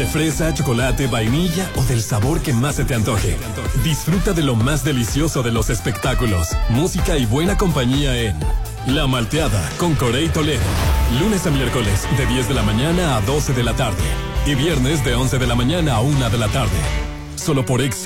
De fresa, chocolate, vainilla o del sabor que más se te antoje. Disfruta de lo más delicioso de los espectáculos, música y buena compañía en La Malteada con Corey Toledo. Lunes a miércoles de 10 de la mañana a 12 de la tarde. Y viernes de 11 de la mañana a 1 de la tarde. Solo por Exa.